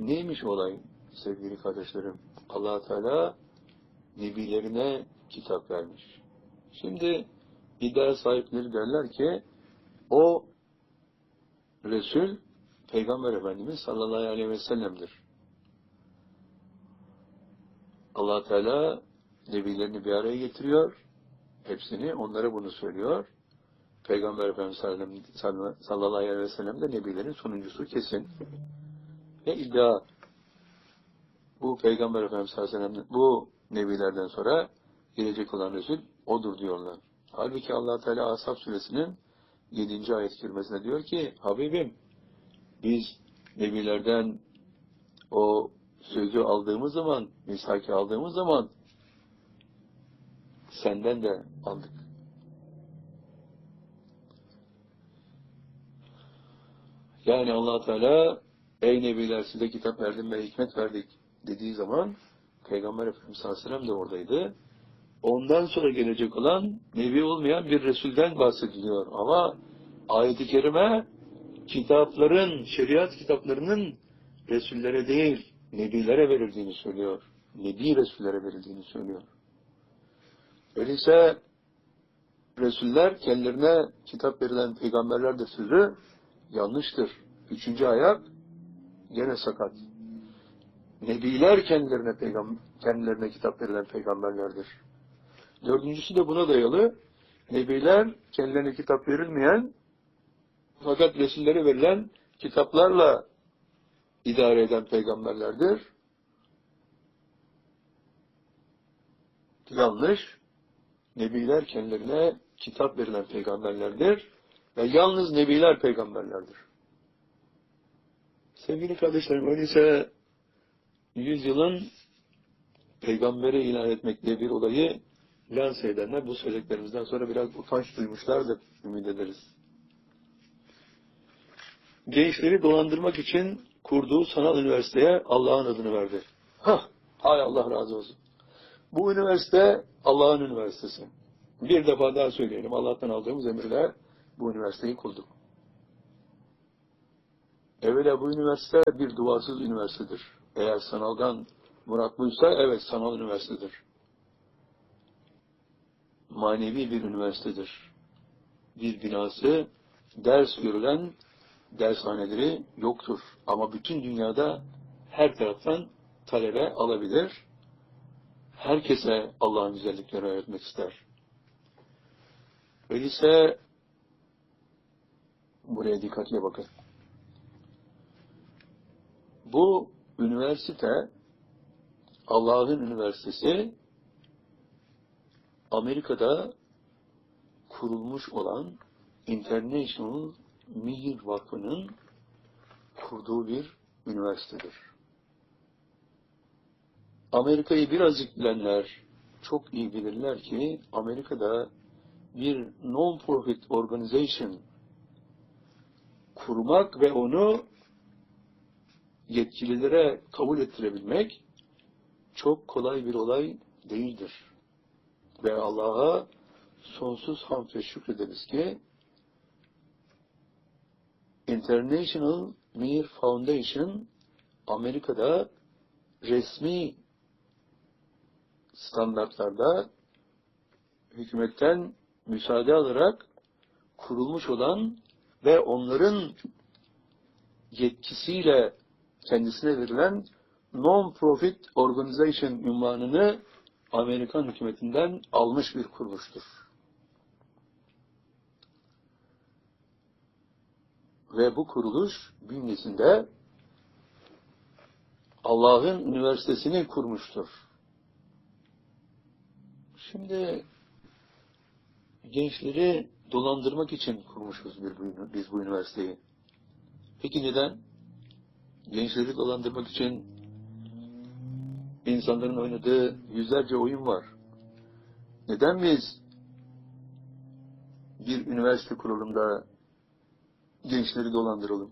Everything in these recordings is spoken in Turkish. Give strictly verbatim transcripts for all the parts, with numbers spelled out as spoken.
Neymiş olay sevgili kardeşlerim? Allah Teala nebilerine kitap vermiş. Şimdi iddia sahipleri derler ki o Resul Peygamber Efendimiz sallallahu aleyhi ve sellem'dir. Allah Teala nebilerini bir araya getiriyor. Hepsini, onlara bunu söylüyor. Peygamber Efendimiz sallallahu aleyhi ve sellem de nebilerin sonuncusu kesin. Ve iddia bu Peygamber Efendimiz sallallahu aleyhi ve sellem bu nebilerden sonra gelecek olan Resul odur diyorlar. Halbuki Allah Teala Ashab suresinin yedinci ayet-i kerimesinde diyor ki Habibim biz nebilerden o sözü aldığımız zaman, misaki aldığımız zaman senden de aldık. Yani Allah Teala ey nebiler size kitap verdim ve hikmet verdik dediği zaman Peygamber Efendimiz sallallahu aleyhi ve sellem de oradaydı. Ondan sonra gelecek olan nebi olmayan bir Resul'den bahsediliyor. Ama ayet-i kerime kitapların, şeriat kitaplarının Resullere değil, nebilere verildiğini söylüyor. Nebi Resullere verildiğini söylüyor. Öyleyse Resuller kendilerine kitap verilen peygamberlerdir sözü yanlıştır. Üçüncü ayak gene sakat. Nebiler kendilerine, peygam kendilerine kitap verilen peygamberlerdir. Dördüncüsü de buna dayalı. Nebiler kendilerine kitap verilmeyen fakat Resullere verilen kitaplarla idare eden peygamberlerdir. Yanlış. Nebiler kendilerine kitap verilen peygamberlerdir ve yalnız nebiler peygamberlerdir. Sevgili kardeşlerim, öyleyse yüzyılın peygambere ilan etmek diye bir olayı lanse edenler bu söylediklerimizden sonra biraz utanç duymuşlardır, ümit ederiz. Gençleri dolandırmak için kurduğu sanal üniversiteye Allah'ın adını verdi. Hah, hay Allah razı olsun. Bu üniversite Allah'ın üniversitesi. Bir defa daha söyleyelim, Allah'tan aldığımız emirle bu üniversiteyi kurduk. Evvela bu üniversite bir duarsız üniversitedir. Eğer sanaldan murat buysa, evet sanal üniversitedir. Manevi bir üniversitedir. Bir binası, ders görülen dershaneleri yoktur. Ama bütün dünyada her taraftan talebe alabilir. Herkese Allah'ın güzelliklerini öğretmek ister. Öyleyse buraya dikkatle bakın. Bu üniversite, Allah'ın üniversitesi, Amerika'da kurulmuş olan International Mihir Vakfı'nın kurduğu bir üniversitedir. Amerika'yı birazcık bilenler çok iyi bilirler ki Amerika'da bir non-profit organization kurmak ve onu yetkililere kabul ettirebilmek çok kolay bir olay değildir. Ve Allah'a sonsuz hamd ve şükrederiz ki International Mihir Foundation Amerika'da resmi standartlarda hükümetten müsaade alarak kurulmuş olan ve onların yetkisiyle kendisine verilen non-profit organization unvanını Amerikan hükümetinden almış bir kuruluştur. Ve bu kuruluş bünyesinde Allah'ın üniversitesini kurmuştur. Şimdi gençleri dolandırmak için kurmuşuz biz bu üniversiteyi. Peki neden? Gençleri dolandırmak için insanların oynadığı yüzlerce oyun var. Neden biz bir üniversite kurulumda gençleri dolandıralım?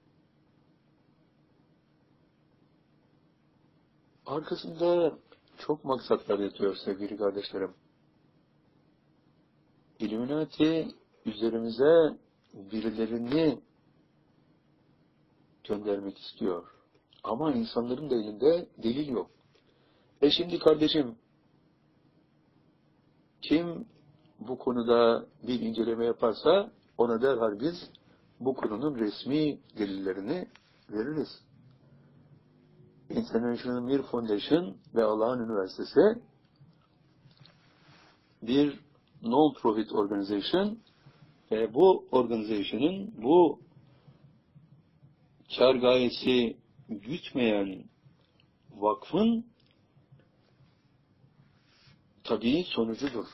Arkasında çok maksatlar yatıyor sevgili kardeşlerim. İlluminati üzerimize birilerini göndermek istiyor. Ama insanların da elinde delil yok. E şimdi kardeşim, kim bu konuda bir inceleme yaparsa ona derhal biz bu konunun resmi delillerini veririz. International Mir Foundation ve Allah'ın Üniversitesi bir non-profit organization ve bu organization'ın bu kar gayesi gütmeyen vakfın tabii sonucudur.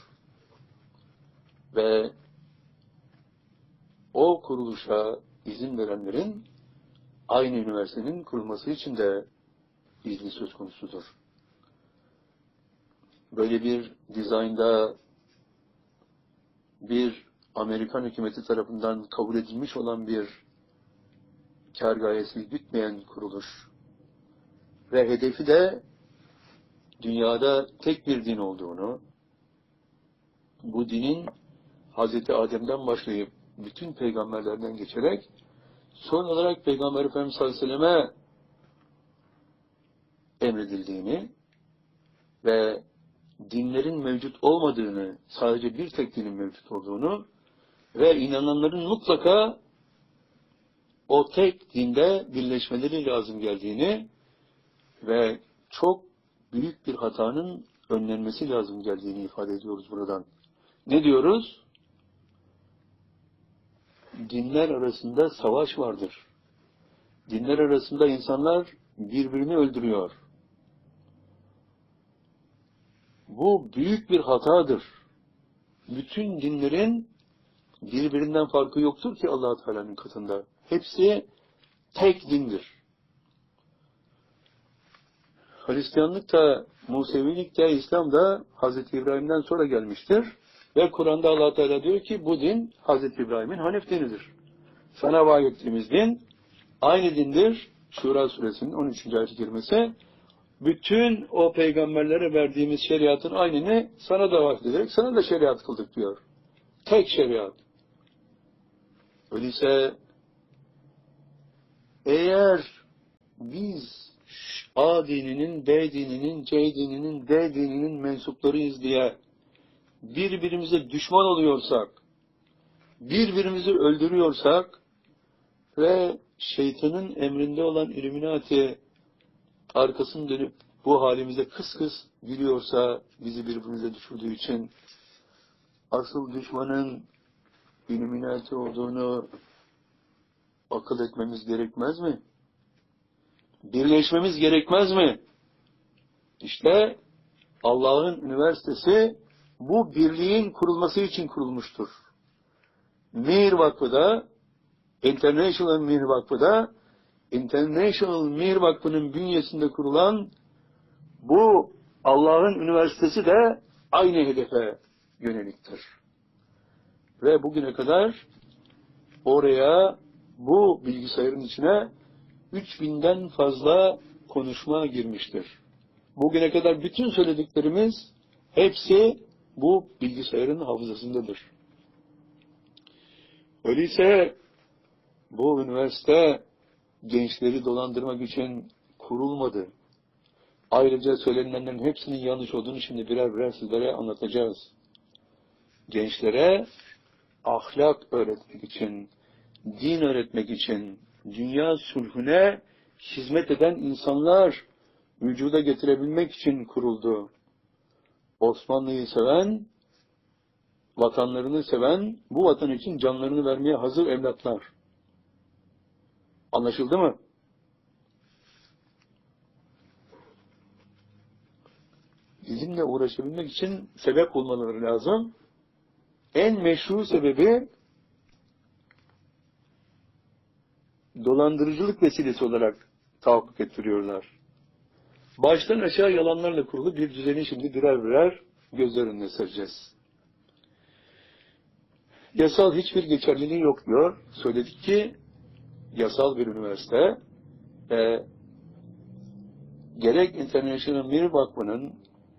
Ve o kuruluşa izin verenlerin aynı üniversitenin kurulması için de izni söz konusudur. Böyle bir dizaynda bir Amerikan hükümeti tarafından kabul edilmiş olan bir kar gayesi gütmeyen kuruluş ve hedefi de dünyada tek bir din olduğunu, bu dinin Hazreti Adem'den başlayıp bütün peygamberlerden geçerek son olarak Peygamber Efendimiz sallallahu aleyhi ve selleme emredildiğini ve dinlerin mevcut olmadığını, sadece bir tek dinin mevcut olduğunu ve inananların mutlaka o tek dinde birleşmeleri lazım geldiğini ve çok büyük bir hatanın önlenmesi lazım geldiğini ifade ediyoruz buradan. Ne diyoruz? Dinler arasında savaş vardır. Dinler arasında insanlar birbirini öldürüyor. Bu büyük bir hatadır. Bütün dinlerin birbirinden farkı yoktur ki Allah-u Teala'nın katında. Hepsi tek dindir. Hristiyanlık da, Musevilik de, İslam da Hazreti İbrahim'den sonra gelmiştir. Ve Kur'an'da Allah Teala diyor ki bu din Hazreti İbrahim'in Hanif dinidir. Sana vahyettiğimiz din aynı dindir. Şura suresinin on üçüncü ayet-i kerimesi. Bütün o peygamberlere verdiğimiz şeriatın aynını sana da vahyederek sana da şeriat kıldık diyor. Tek şeriat. Öyleyse eğer biz A dininin, B dininin, C dininin, D dininin mensuplarıyız diye birbirimize düşman oluyorsak, birbirimizi öldürüyorsak ve şeytanın emrinde olan Illuminati arkasını dönüp bu halimize kıs kıs gülüyorsa bizi birbirimize düşürdüğü için asıl düşmanın Illuminati olduğunu akıl etmemiz gerekmez mi? Birleşmemiz gerekmez mi? İşte Allah'ın üniversitesi bu birliğin kurulması için kurulmuştur. Mir Vakfı da, International Mir Vakfı da, International Mir Vakfı'nın bünyesinde kurulan bu Allah'ın üniversitesi de aynı hedefe yöneliktir. Ve bugüne kadar oraya, bu bilgisayarın içine üç binden fazla konuşma girmiştir. Bugüne kadar bütün söylediklerimiz hepsi bu bilgisayarın hafızasındadır. Öyleyse bu üniversite gençleri dolandırmak için kurulmadı. Ayrıca söylenenlerin hepsinin yanlış olduğunu şimdi birer birer sizlere anlatacağız. Gençlere ahlak öğretmek için, din öğretmek için, dünya sulhüne hizmet eden insanlar vücuda getirebilmek için kuruldu. Osmanlı'yı seven, vatanlarını seven, bu vatan için canlarını vermeye hazır evlatlar. Anlaşıldı mı? Bizimle uğraşabilmek için sebep bulmaları lazım. En meşru sebebi dolandırıcılık vesilesi olarak tahakkuk ettiriyorlar. Baştan aşağı yalanlarla kurulu bir düzeni şimdi birer birer gözler önüne sereceğiz. Yasal hiçbir geçerliliği yok diyor. Söyledik ki yasal bir üniversite ve gerek International Mir Vakfı'nın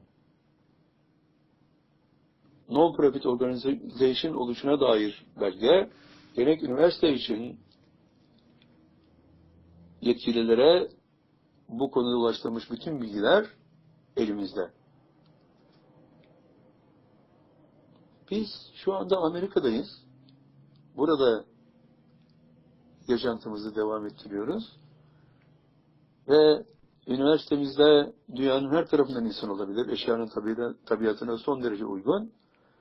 non-profit organization oluşuna dair belge, gerek üniversite için yetkililere bu konuda ulaştırılmış bütün bilgiler elimizde. Biz şu anda Amerika'dayız. Burada yaşantımızı devam ettiriyoruz. Ve üniversitemizde dünyanın her tarafından insan olabilir. Eşyanın tabiatına son derece uygun.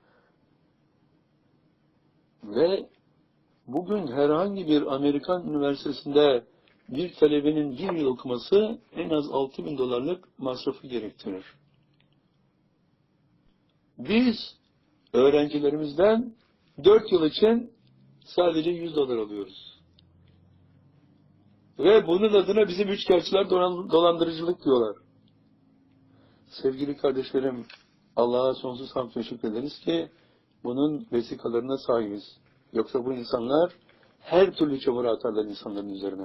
Ve bugün herhangi bir Amerikan üniversitesinde bir talebenin bir yıl okuması en az altı bin dolarlık masrafı gerektirir. Biz öğrencilerimizden dört yıl için sadece yüz dolar alıyoruz. Ve bunun adına bizim üçkağıtçılar dolandırıcılık diyorlar. Sevgili kardeşlerim, Allah'a sonsuz hamd ve şükrederiz ki bunun vesikalarına sahibiz. Yoksa bu insanlar her türlü çamur atarlar insanların üzerine.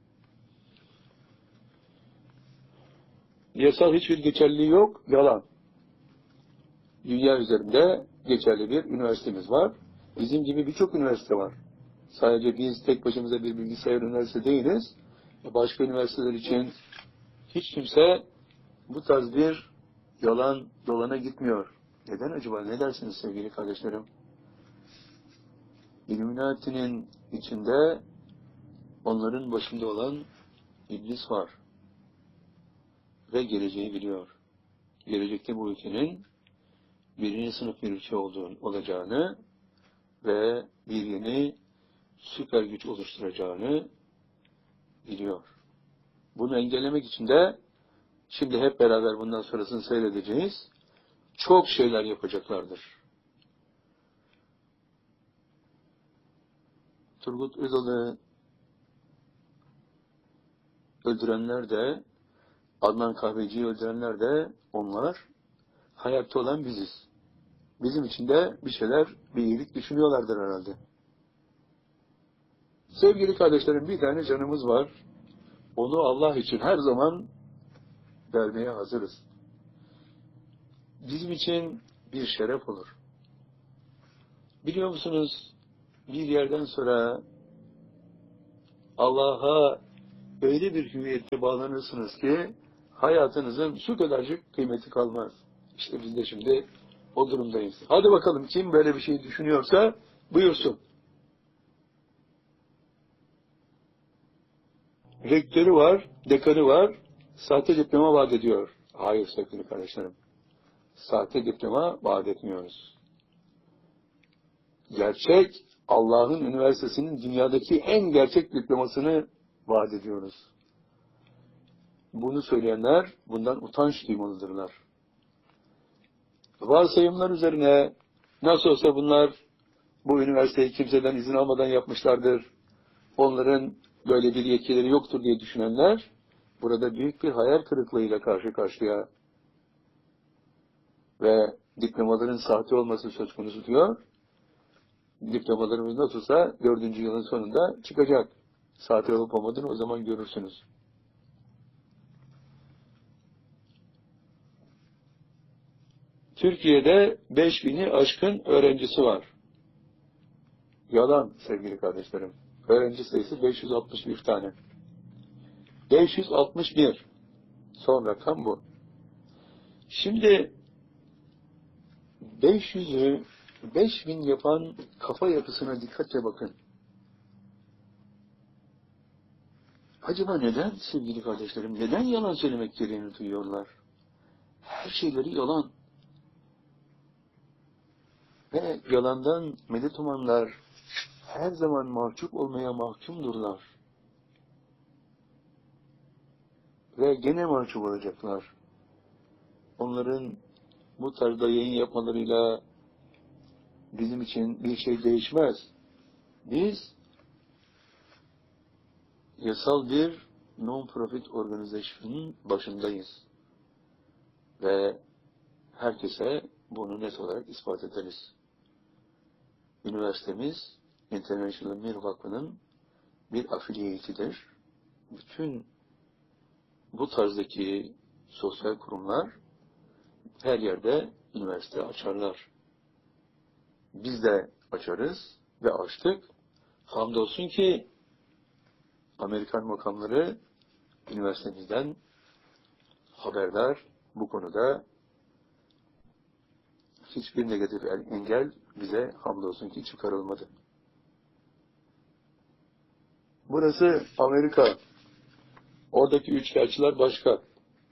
Yasal hiçbir geçerliliği yok, yalan. Dünya üzerinde geçerli bir üniversitemiz var. Bizim gibi birçok üniversite var. Sadece biz tek başımıza bir bilgisayar üniversite değiliz. Başka üniversiteler için hiç kimse bu tarz bir yalan dolana gitmiyor. Neden acaba? Ne dersiniz sevgili kardeşlerim? İlluminati'nin içinde onların başında olan iblis var. Ve geleceği biliyor. Gelecekte bu ülkenin birinci sınıf bir ülke olduğunu, olacağını ve bir yeni süper güç oluşturacağını biliyor. Bunu engellemek için de şimdi hep beraber bundan sonrasını seyredeceğiz. Çok şeyler yapacaklardır. Turgut Özal'ı öldürenler de, Adnan Kahveci'yi öldürenler de onlar, hayatta olan biziz. Bizim için de bir şeyler, bir iyilik düşünüyorlardır herhalde. Sevgili kardeşlerim, bir tane canımız var. Onu Allah için her zaman vermeye hazırız. Bizim için bir şeref olur. Biliyor musunuz, bir yerden sonra Allah'a öyle bir hüviyette bağlanırsınız ki hayatınızın şu kadarcık kıymeti kalmaz. İşte biz de şimdi o durumdayız. Hadi bakalım, kim böyle bir şey düşünüyorsa buyursun. Rektörü var, dekanı var, sahte diploma vaat ediyor. Hayır sevgili kardeşlerim. Sahte diploma vaat etmiyoruz. Gerçek, Allah'ın üniversitesinin dünyadaki en gerçek diplomasını vaat ediyoruz. Bunu söyleyenler bundan utanç duymalıdırlar. Varsayımlar üzerine nasıl olsa bunlar bu üniversiteyi kimseden izin almadan yapmışlardır. Onların böyle bir yetkileri yoktur diye düşünenler burada büyük bir hayal kırıklığıyla karşı karşıya ve diplomaların sahte olması söz konusu diyor. Diplomalarımız nasılsa dördüncü yılın sonunda çıkacak. Sahte olup olmadığını o zaman görürsünüz. Türkiye'de beş bini aşkın öğrencisi var. Yalan sevgili kardeşlerim. Öğrenci sayısı beş yüz altmış bir tane. beş yüz altmış bir. Son rakam bu. Şimdi beş yüzü beş bin yapan kafa yapısına dikkatle bakın. Acaba neden sevgili kardeşlerim? Neden yalan söylemek gereğini duyuyorlar? Her şeyleri yalan. Ve yalandan medet umanlar her zaman mahcup olmaya mahkumdurlar. Ve gene mahcup olacaklar. Onların bu tarzda yayın yapmalarıyla bizim için bir şey değişmez. Biz yasal bir non-profit organizasyonun başındayız. Ve herkese bunu net olarak ispat ederiz. Üniversitemiz International Mir Vakfı'nın bir afiliyetidir. Bütün bu tarzdaki sosyal kurumlar her yerde üniversite açarlar. Biz de açarız ve açtık. Hamdolsun ki Amerikan makamları üniversitemizden haberdar. Bu konuda hiçbir negatif engel bize hamdolsun ki çıkarılmadı. Burası Amerika. Oradaki üçkağıtçılar başka.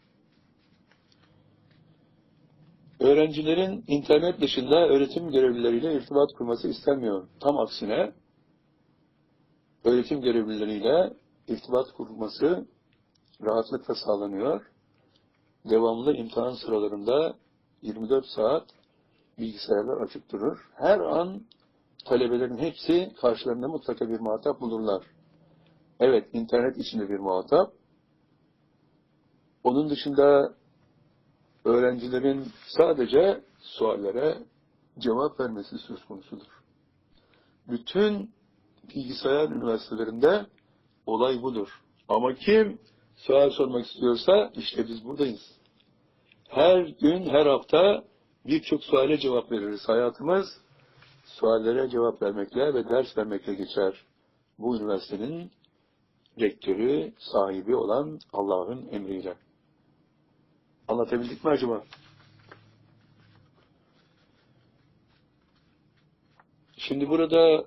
Öğrencilerin internet dışında öğretim görevlileriyle irtibat kurması istenmiyor. Tam aksine öğretim görevlileriyle irtibat kurması rahatlıkla sağlanıyor. Devamlı imtihan sıralarında yirmi dört saat bilgisayarlar açık durur. Her an talebelerin hepsi karşılarında mutlaka bir muhatap bulurlar. Evet, internet içinde bir muhatap. Onun dışında öğrencilerin sadece suallere cevap vermesi söz konusudur. Bütün bilgisayar üniversitelerinde olay budur. Ama kim sual sormak istiyorsa işte biz buradayız. Her gün, her hafta birçok suale cevap veririz. Hayatımız suallere cevap vermekle ve ders vermekle geçer. Bu üniversitenin rektörü, sahibi olan Allah'ın emriyle. Anlatabildik mi acaba? Şimdi burada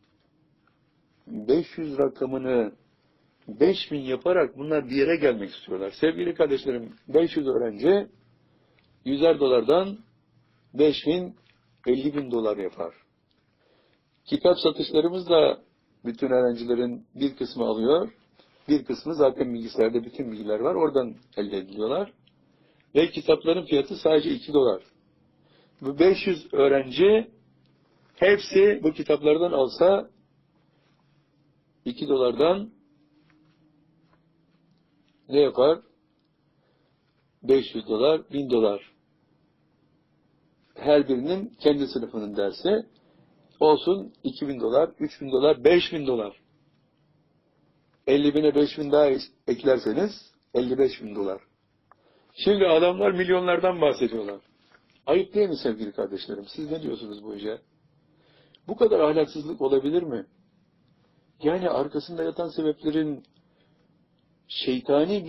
beş yüz rakamını beş bin yaparak bunlar bir yere gelmek istiyorlar. Sevgili kardeşlerim, beş yüz öğrenci yüzer dolardan beş bin, elli bin dolar yapar. Kitap satışlarımız da bütün öğrencilerin bir kısmı alıyor. Bir kısmı zaten bilgisayarda bütün bilgiler var. Oradan elde ediliyorlar. Ve kitapların fiyatı sadece iki dolar. Bu beş yüz öğrenci hepsi bu kitaplardan alsa iki dolardan ne yapar? beş yüz dolar, bin dolar. Her birinin kendi sınıfının dersi olsun iki bin dolar, üç bin dolar, beş bin dolar. elli bine beş bin daha eklerseniz elli beş bin dolar. Şimdi adamlar milyonlardan bahsediyorlar. Ayıp değil mi sevgili kardeşlerim? Siz ne diyorsunuz bu işe? Bu kadar ahlaksızlık olabilir mi? Yani arkasında yatan sebeplerin şeytani